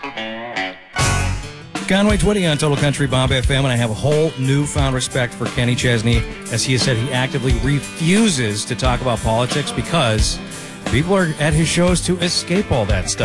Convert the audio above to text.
Conway Twitty on Total Country Bob FM, and I have a whole newfound respect for Kenny Chesney. As he has said, he actively refuses to talk about politics because people are at his shows to escape all that stuff.